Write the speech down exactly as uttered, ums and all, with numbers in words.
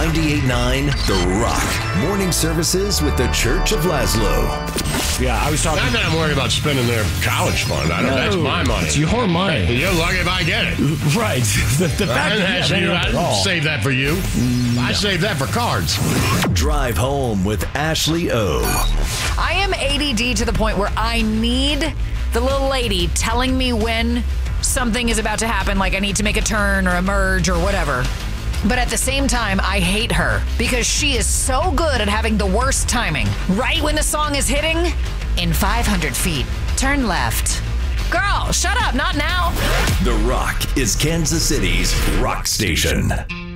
ninety-eight point nine The Rock. Morning services with the Church of Laszlo. Yeah, I was talking. Not that I'm worried about spending their college fund. I don't. No, that's my money. It's your money. Hey, you're lucky if I get it. Right. The, the fact I that didn't, you you, have I didn't save that for you. No. I saved that for cards. Drive home with Ashley O. I am A D D to the point where I need the little lady telling me when something is about to happen, like I need to make a turn or a merge or whatever. But at the same time, I hate her because she is so good at having the worst timing. Right when the song is hitting, in five hundred feet, turn left. Girl, shut up, not now. The Rock is Kansas City's rock station.